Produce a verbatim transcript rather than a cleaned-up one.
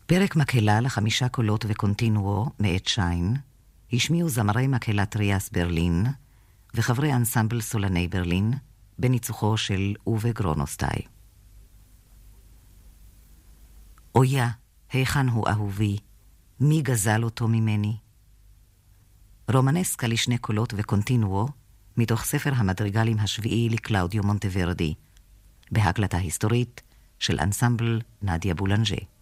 פרק מקהלה לחמישה קולות וקונטינואו מאת שיין, השמיעו זמרי מקהלת ריאס ברלין וחברי אנסמבל סולני ברלין בניצוחו של אובה גרונוסטאי. אויה, היכן הוא אהובי? מי גזל אותו ממני? רומנסקה לשני קולות וקונטינואו מתוך ספר המדריגלים השביעי לקלאודיו מונטוורדי, בהקלטה היסטורית של אנסמבל נדיה בולנג'ה.